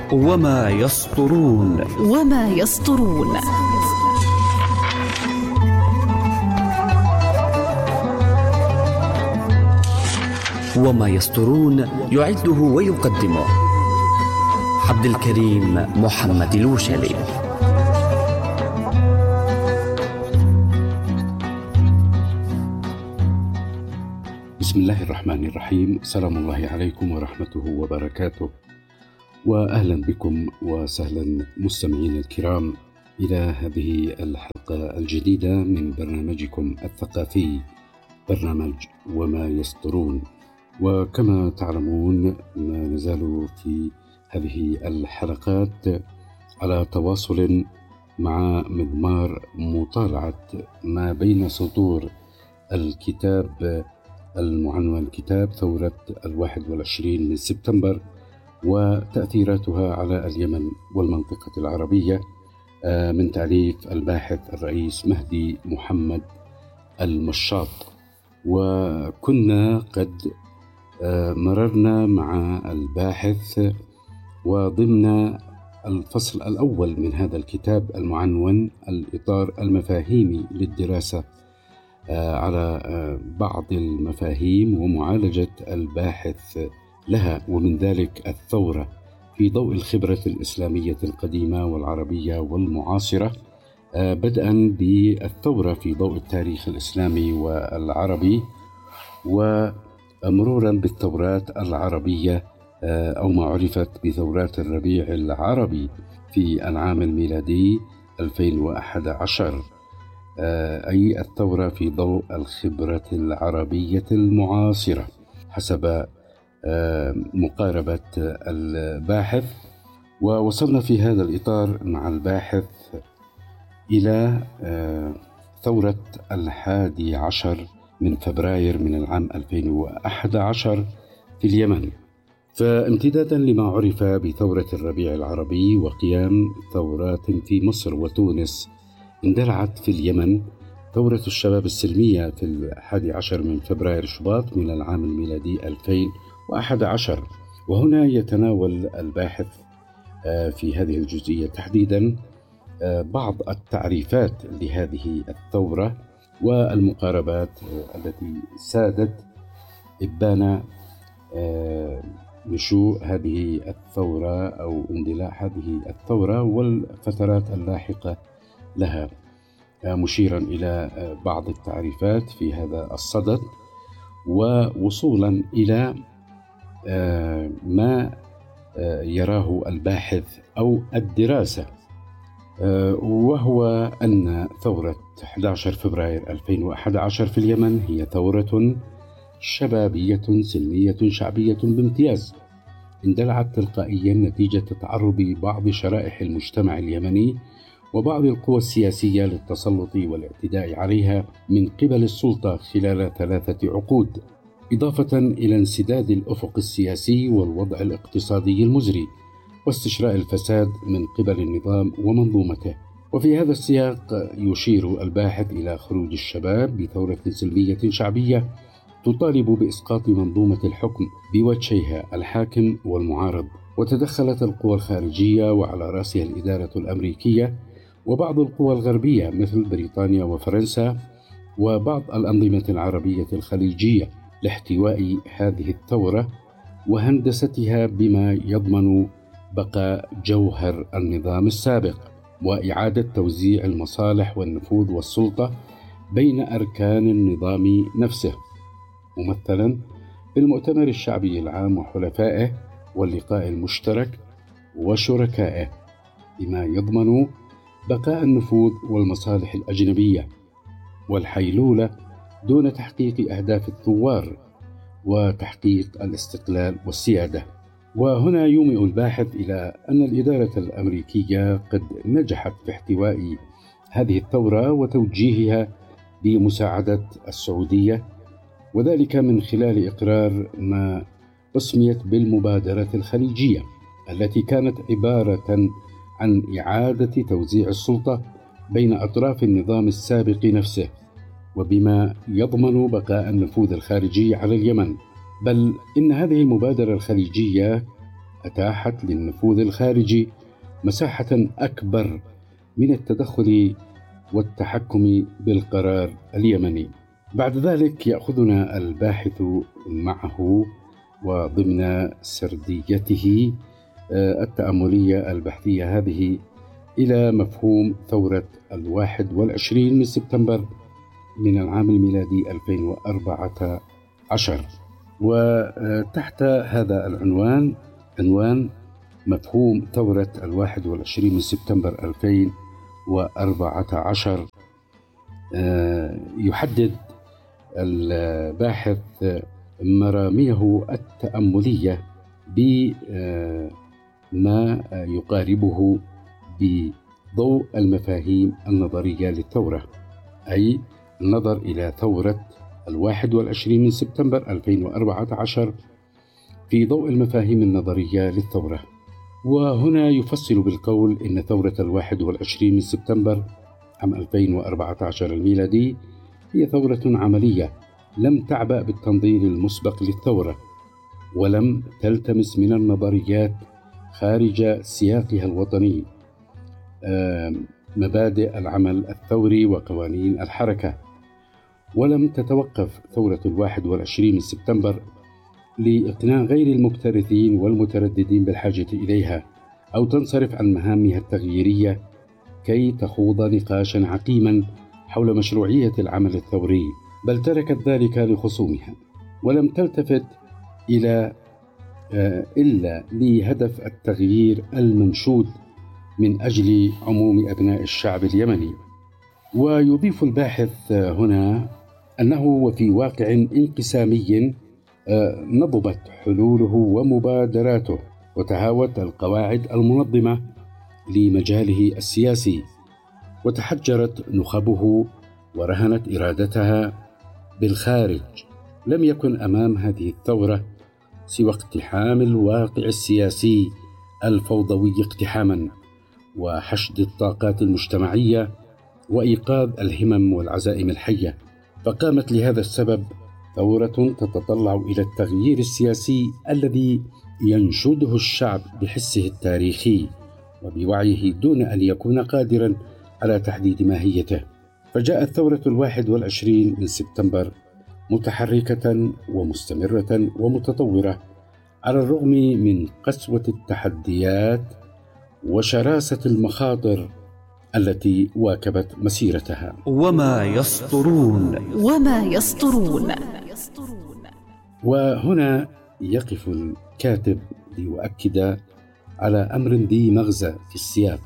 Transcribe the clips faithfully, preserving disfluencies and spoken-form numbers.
وما يسطرون وما يسطرون وما يسطرون يعده ويقدمه عبد الكريم محمد الوشالي. بسم الله الرحمن الرحيم. سلام الله عليكم ورحمته وبركاته، وأهلا بكم وسهلا مستمعين الكرام إلى هذه الحلقة الجديدة من برنامجكم الثقافي، برنامج وما يسطرون. وكما تعلمون ما نزال في هذه الحلقات على تواصل مع مضمار مطالعة ما بين سطور الكتاب المعنون كتاب ثورة الواحد والعشرين من سبتمبر وتأثيراتها على اليمن والمنطقة العربية، من تأليف الباحث الرئيس مهدي محمد المشاط. وكنا قد مررنا مع الباحث وضمن الفصل الأول من هذا الكتاب المعنون الإطار المفاهيمي للدراسة على بعض المفاهيم ومعالجة الباحث لها، ومن ذلك الثورة في ضوء الخبرة الإسلامية القديمة والعربية والمعاصرة، بدءا بالثورة في ضوء التاريخ الإسلامي والعربي، ومرورا بالثورات العربية أو ما عرفت بثورات الربيع العربي في العام الميلادي ألفين وأحد عشر، أي الثورة في ضوء الخبرة العربية المعاصرة حسب مقاربة الباحث. ووصلنا في هذا الإطار مع الباحث إلى ثورة الحادي عشر من فبراير من العام ألفين وأحد عشر في اليمن. فامتدادا لما عرف بثورة الربيع العربي وقيام ثورات في مصر وتونس، اندلعت في اليمن ثورة الشباب السلمية في الحادي عشر من فبراير شباط من العام الميلادي ألفين وأحد عشر. وهنا يتناول الباحث في هذه الجزئية تحديدا بعض التعريفات لهذه الثورة والمقاربات التي سادت إبان نشوء هذه الثورة أو اندلاع هذه الثورة والفترات اللاحقة لها، مشيرا إلى بعض التعريفات في هذا الصدد، ووصولا إلى ما يراه الباحث أو الدراسة، وهو أن ثورة أحد عشر فبراير ألفين وأحد عشر في اليمن هي ثورة شبابية سلمية شعبية بامتياز، اندلعت تلقائيا نتيجة تعرض بعض شرائح المجتمع اليمني وبعض القوى السياسية للتسلط والاعتداء عليها من قبل السلطة خلال ثلاثة عقود، إضافة إلى انسداد الأفق السياسي والوضع الاقتصادي المزري واستشراء الفساد من قبل النظام ومنظومته. وفي هذا السياق يشير الباحث إلى خروج الشباب بثورة سلمية شعبية تطالب بإسقاط منظومة الحكم بوجهيها الحاكم والمعارض، وتدخلت القوى الخارجية وعلى رأسها الإدارة الأمريكية وبعض القوى الغربية مثل بريطانيا وفرنسا وبعض الأنظمة العربية الخليجية لاحتواء هذه الثورة وهندستها بما يضمن بقاء جوهر النظام السابق وإعادة توزيع المصالح والنفوذ والسلطة بين أركان النظام نفسه، ممثلا بالمؤتمر الشعبي العام وحلفائه واللقاء المشترك وشركائه، بما يضمن بقاء النفوذ والمصالح الأجنبية والحيلولة دون تحقيق أهداف الثوار وتحقيق الاستقلال والسيادة. وهنا يومئ الباحث إلى أن الإدارة الأمريكية قد نجحت في احتواء هذه الثورة وتوجيهها بمساعدة السعودية، وذلك من خلال إقرار ما أسميت بالمبادرة الخليجية، التي كانت عبارة عن إعادة توزيع السلطة بين أطراف النظام السابق نفسه، وبما يضمن بقاء النفوذ الخارجي على اليمن. بل إن هذه المبادرة الخليجية أتاحت للنفوذ الخارجي مساحة أكبر من التدخل والتحكم بالقرار اليمني. بعد ذلك يأخذنا الباحث معه وضمن سرديته التأملية البحثية هذه إلى مفهوم ثورة الواحد والعشرين من سبتمبر من العام الميلادي ألفين وأربعة عشر، وتحت هذا العنوان عنوان مفهوم ثورة الواحد والعشرين من سبتمبر ألفين وأربعة عشر يحدد الباحث مراميه التأملية بما يقاربه بضوء المفاهيم النظرية للثورة، أي النظر إلى ثورة الواحد والعشرين من سبتمبر ألفين وأربعة عشر في ضوء المفاهيم النظرية للثورة. وهنا يفصل بالقول إن ثورة الواحد والعشرين من سبتمبر عام ألفين وأربعة عشر الميلادي هي ثورة عملية لم تعبأ بالتنظير المسبق للثورة، ولم تلتمس من النظريات خارج سياقها الوطني مبادئ العمل الثوري وقوانين الحركة، ولم تتوقف ثورة الواحد والعشرين من سبتمبر لإقناع غير المكترثين والمترددين بالحاجة إليها، أو تنصرف عن مهامها التغييرية كي تخوض نقاشا عقيما حول مشروعية العمل الثوري، بل تركت ذلك لخصومها، ولم تلتفت إلى إلا لهدف التغيير المنشود من أجل عموم أبناء الشعب اليمني. ويضيف الباحث هنا أنه وفي واقع انقسامي نضبت حلوله ومبادراته، وتهاوت القواعد المنظمة لمجاله السياسي، وتحجرت نخبه ورهنت إرادتها بالخارج. لم يكن أمام هذه الثورة سوى اقتحام الواقع السياسي الفوضوي اقتحاما، وحشد الطاقات المجتمعية، وإيقاظ الهمم والعزائم الحية. فقامت لهذا السبب ثورة تتطلع إلى التغيير السياسي الذي ينشده الشعب بحسه التاريخي وبوعيه دون أن يكون قادرا على تحديد ماهيته. فجاءت ثورة الواحد والعشرين من سبتمبر متحركة ومستمرة ومتطورة على الرغم من قسوة التحديات وشراسة المخاطر التي واكبت مسيرتها. وما يسطرون وما يسطرون وهنا يقف الكاتب ليؤكد على أمر ذي مغزى في السياق،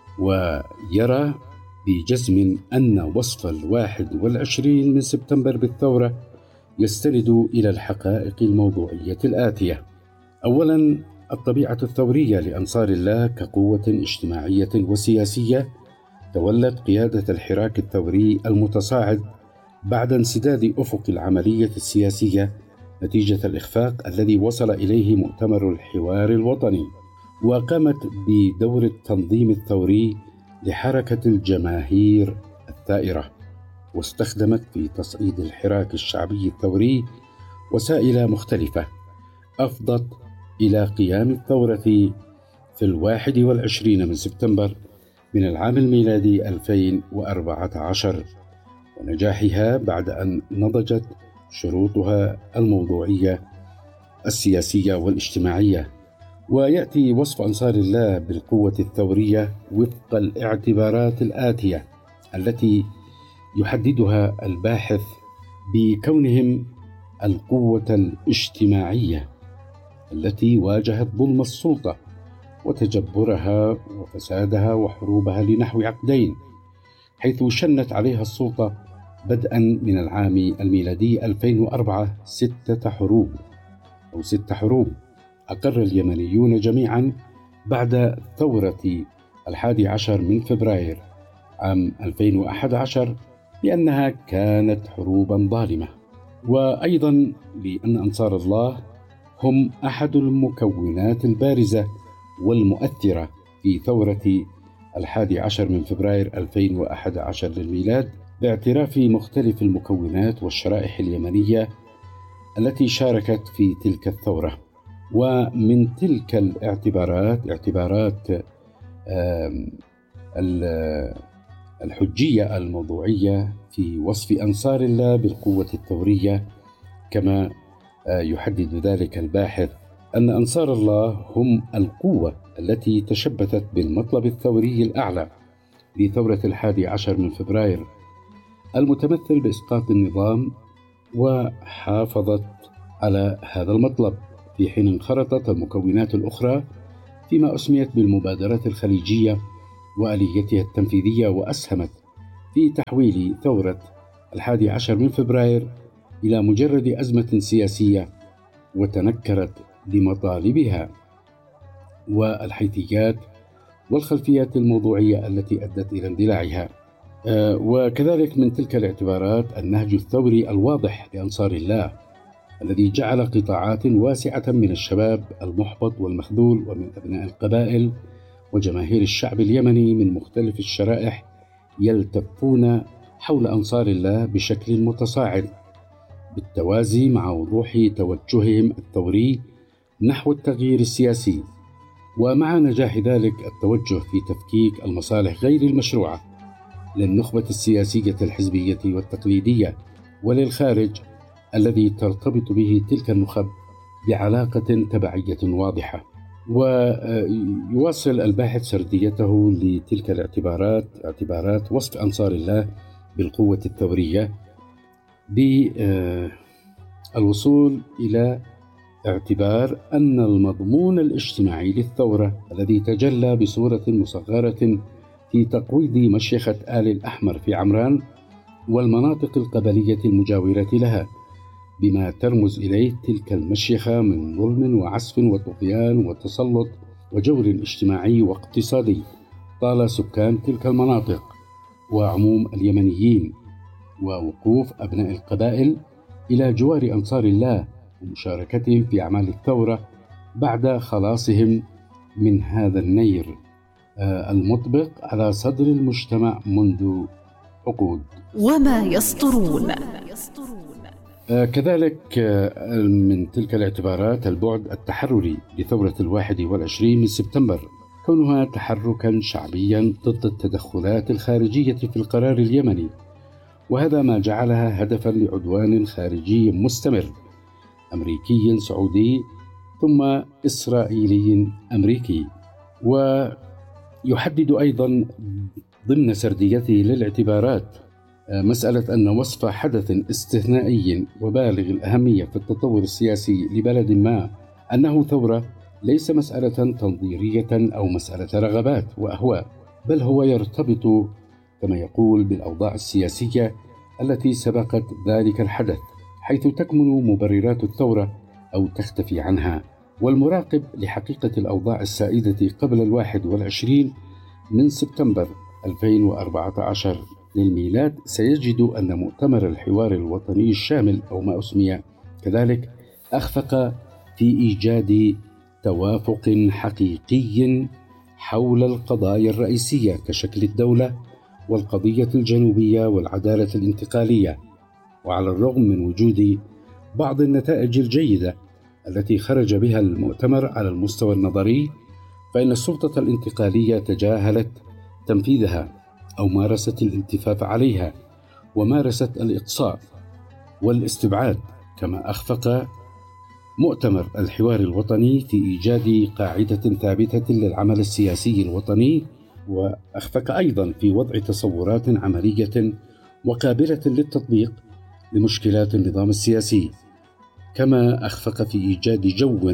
ويرى بجزم أن وصف الواحد والعشرين من سبتمبر بالثورة يستند إلى الحقائق الموضوعية الآتية: أولاً، الطبيعة الثورية لأنصار الله كقوة اجتماعية وسياسية تولت قيادة الحراك الثوري المتصاعد بعد انسداد أفق العملية السياسية نتيجة الإخفاق الذي وصل إليه مؤتمر الحوار الوطني، وقامت بدور التنظيم الثوري لحركة الجماهير الثائرة، واستخدمت في تصعيد الحراك الشعبي الثوري وسائل مختلفة أفضت إلى قيام الثورة في الواحد والعشرين من سبتمبر من العام الميلادي ألفين وأربعة عشر، ونجاحها بعد أن نضجت شروطها الموضوعية السياسية والاجتماعية. ويأتي وصف أنصار الله بالقوة الثورية وفق الاعتبارات الآتية التي يحددها الباحث بكونهم القوة الاجتماعية التي واجهت ظلم السلطة وتجبرها وفسادها وحروبها لنحو عقدين، حيث شنت عليها السلطة بدءا من العام الميلادي ألفين وأربعة ستة حروب أو ست حروب أقر اليمنيون جميعا بعد ثورة الحادي عشر من فبراير عام ألفين وأحد عشر بأنها كانت حروبا ظالمة. وأيضا لأن أنصار الله هم أحد المكونات البارزة والمؤثرة في ثورة الحادي عشر من فبراير ألفين وأحد عشر للميلاد، باعتراف مختلف المكونات والشرائح اليمنية التي شاركت في تلك الثورة. ومن تلك الاعتبارات اعتبارات الحجية الموضوعية في وصف أنصار الله بالقوة الثورية، كما يحدد ذلك الباحث أن أنصار الله هم القوة التي تشبثت بالمطلب الثوري الأعلى لثورة الحادي عشر من فبراير المتمثل بإسقاط النظام، وحافظت على هذا المطلب في حين انخرطت المكونات الأخرى فيما أسميت بالمبادرات الخليجية وآليتها التنفيذية، وأسهمت في تحويل ثورة الحادي عشر من فبراير إلى مجرد أزمة سياسية، وتنكرت لمطالبها والحيثيات والخلفيات الموضوعية التي أدت إلى اندلاعها. آه وكذلك من تلك الاعتبارات النهج الثوري الواضح لأنصار الله الذي جعل قطاعات واسعة من الشباب المحبط والمخذول ومن أبناء القبائل وجماهير الشعب اليمني من مختلف الشرائح يلتفون حول أنصار الله بشكل متصاعد، بالتوازي مع وضوح توجههم الثوري نحو التغيير السياسي، ومع نجاح ذلك التوجه في تفكيك المصالح غير المشروعة للنخبة السياسية الحزبية والتقليدية وللخارج الذي ترتبط به تلك النخب بعلاقة تبعية واضحة. ويواصل الباحث سرديته لتلك الاعتبارات اعتبارات وصف أنصار الله بالقوة الثورية بالوصول إلى اعتبار أن المضمون الاجتماعي للثورة الذي تجلى بصورة مصغرة في تقويض مشيخة آل الأحمر في عمران والمناطق القبلية المجاورة لها بما ترمز إليه تلك المشيخة من ظلم وعسف وطغيان وتسلط وجور اجتماعي واقتصادي طال سكان تلك المناطق وعموم اليمنيين، ووقوف أبناء القبائل إلى جوار أنصار الله ومشاركتهم في أعمال الثورة بعد خلاصهم من هذا النير المطبق على صدر المجتمع منذ عقود. وما يسطرون. كذلك من تلك الاعتبارات البعد التحرري لثورة الواحد والعشرين من سبتمبر، كونها تحركا شعبيا ضد التدخلات الخارجية في القرار اليمني، وهذا ما جعلها هدفا لعدوان خارجي مستمر أمريكي سعودي ثم إسرائيلي أمريكي. ويحدد أيضا ضمن سرديته للاعتبارات مسألة أن وصف حدث استثنائي وبالغ الأهمية في التطور السياسي لبلد ما أنه ثورة ليس مسألة تنظيرية أو مسألة رغبات وأهواء، بل هو يرتبط كما يقول بالأوضاع السياسية التي سبقت ذلك الحدث، حيث تكمن مبررات الثورة أو تختفي عنها. والمراقب لحقيقة الأوضاع السائدة قبل الواحد والعشرين من سبتمبر ألفين وأربعة عشر للميلاد سيجد أن مؤتمر الحوار الوطني الشامل أو ما أسمي كذلك أخفق في إيجاد توافق حقيقي حول القضايا الرئيسية كشكل الدولة والقضية الجنوبية والعدالة الانتقالية. وعلى الرغم من وجود بعض النتائج الجيدة التي خرج بها المؤتمر على المستوى النظري، فإن السلطة الانتقالية تجاهلت تنفيذها أو مارست الالتفاف عليها ومارست الإقصاء والاستبعاد. كما أخفق مؤتمر الحوار الوطني في إيجاد قاعدة ثابتة للعمل السياسي الوطني، وأخفق أيضا في وضع تصورات عملية وقابلة للتطبيق لمشكلات النظام السياسي. كما أخفق في إيجاد جو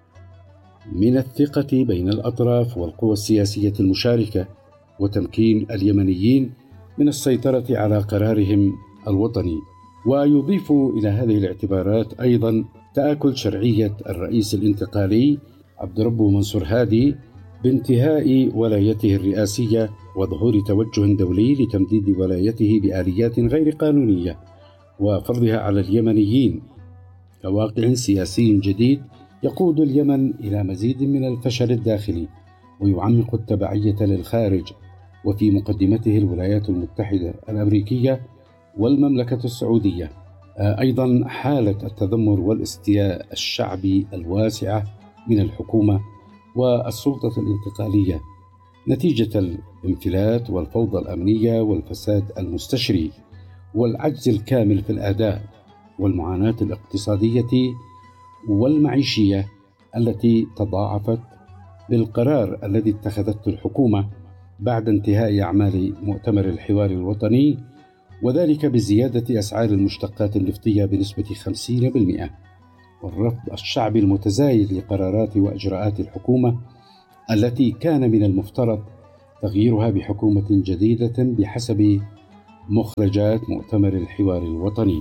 من الثقة بين الأطراف والقوى السياسية المشاركة وتمكين اليمنيين من السيطرة على قرارهم الوطني. ويضيف إلى هذه الاعتبارات أيضا تآكل شرعية الرئيس الانتقالي عبد ربه منصور هادي بانتهاء ولايته الرئاسية وظهور توجه دولي لتمديد ولايته بآليات غير قانونية وفرضها على اليمنيين كواقع سياسي جديد يقود اليمن إلى مزيد من الفشل الداخلي ويعمق التبعية للخارج، وفي مقدمته الولايات المتحدة الأمريكية والمملكة السعودية. أيضا حالة التذمر والاستياء الشعبي الواسعة من الحكومة والسلطة الانتقالية نتيجة الانفلات والفوضى الأمنية والفساد المستشري والعجز الكامل في الأداء والمعاناة الاقتصادية والمعيشية التي تضاعفت بالقرار الذي اتخذته الحكومة بعد انتهاء أعمال مؤتمر الحوار الوطني، وذلك بزيادة أسعار المشتقات النفطية بنسبة خمسين بالمئة، والرفض الشعبي المتزايد لقرارات وإجراءات الحكومة التي كان من المفترض تغييرها بحكومة جديدة بحسب مخرجات مؤتمر الحوار الوطني.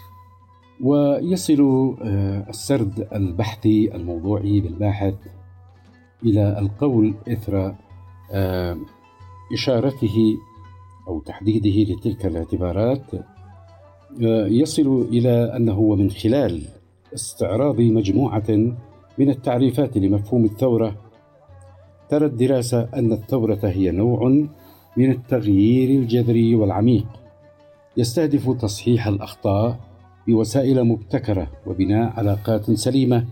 ويصل السرد البحثي الموضوعي بالباحث إلى القول إثر إشارته أو تحديده لتلك الاعتبارات، يصل إلى أنه من خلال استعراض مجموعة من التعريفات لمفهوم الثورة ترى الدراسة أن الثورة هي نوع من التغيير الجذري والعميق يستهدف تصحيح الأخطاء بوسائل مبتكرة وبناء علاقات سليمة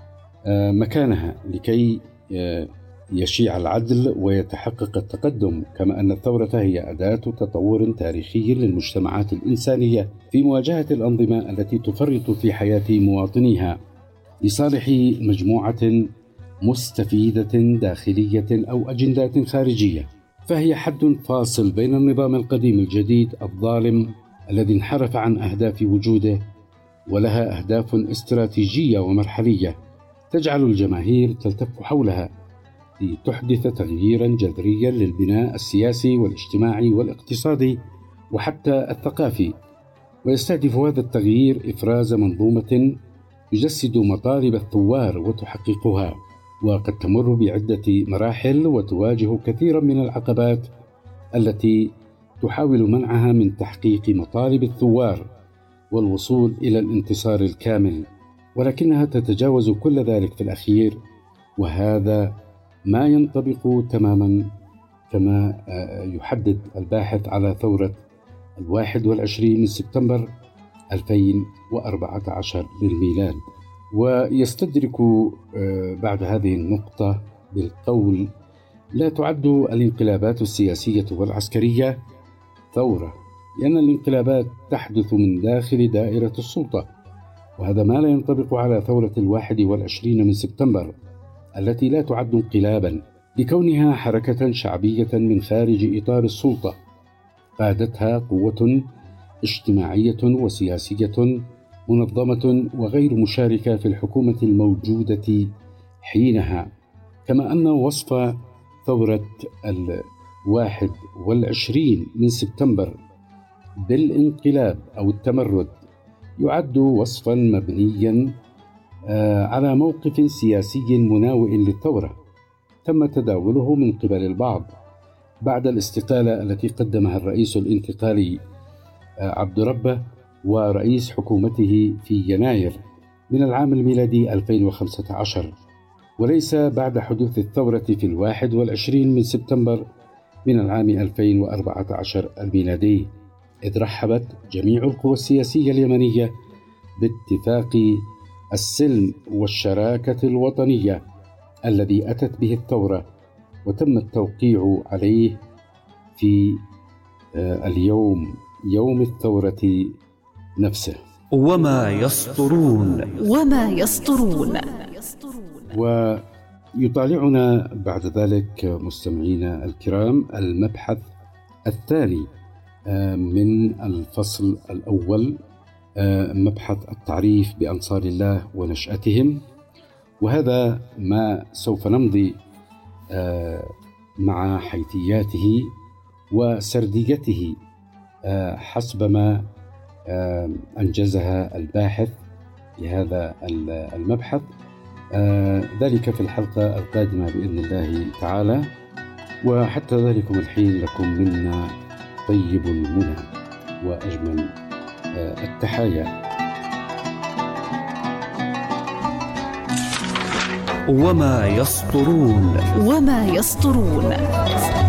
مكانها لكي يشيع العدل ويتحقق التقدم، كما أن الثورة هي أداة تطور تاريخي للمجتمعات الإنسانية في مواجهة الأنظمة التي تفرط في حياة مواطنيها لصالح مجموعة مستفيدة داخلية أو أجندات خارجية. فهي حد فاصل بين النظام القديم الجديد الظالم الذي انحرف عن أهداف وجوده، ولها أهداف استراتيجية ومرحلية تجعل الجماهير تلتف حولها لتحدث تغييرا جذريا للبناء السياسي والاجتماعي والاقتصادي وحتى الثقافي. ويستهدف هذا التغيير إفراز منظومة تجسد مطالب الثوار وتحققها، وقد تمر بعدة مراحل وتواجه كثيرا من العقبات التي تحاول منعها من تحقيق مطالب الثوار والوصول إلى الانتصار الكامل، ولكنها تتجاوز كل ذلك في الأخير، وهذا ما ينطبق تماما كما يحدد الباحث على ثورة الواحد والعشرين من سبتمبر ألفين وأربعة عشر للميلاد. ويستدرك بعد هذه النقطة بالقول: لا تعد الانقلابات السياسية والعسكرية ثورة، لأن الانقلابات تحدث من داخل دائرة السلطة، وهذا ما لا ينطبق على ثورة الواحد والعشرين من سبتمبر التي لا تعد انقلابا لكونها حركة شعبية من خارج إطار السلطة قادتها قوة اجتماعية وسياسية منظمة وغير مشاركة في الحكومة الموجودة حينها. كما أن وصف ثورة الواحد والعشرين من سبتمبر بالانقلاب أو التمرد يعد وصفا مبنيا على موقف سياسي مناوئ للثورة تم تداوله من قبل البعض بعد الاستقالة التي قدمها الرئيس الانتقالي عبد ربه ورئيس حكومته في يناير من العام الميلادي ألفين وخمسة عشر، وليس بعد حدوث الثورة في الواحد والعشرين من سبتمبر من العام ألفين وأربعة عشر الميلادي، إذ رحبت جميع القوى السياسية اليمنية باتفاق السلم والشراكة الوطنية الذي أتت به الثورة، وتم التوقيع عليه في اليوم يوم الثورة نفسه. وما يسطرون وما يسطرون ويطالعنا بعد ذلك مستمعينا الكرام المبحث الثاني من الفصل الأول، مبحث التعريف بأنصار الله ونشأتهم، وهذا ما سوف نمضي مع حيثياته وسرديته حسب ما أنجزها الباحث لهذا المبحث، ذلك في الحلقة القادمة بإذن الله تعالى. وحتى ذلكم الحين لكم منا طيب المنى وأجمل التحايا. وما يسطرون وما يسطرون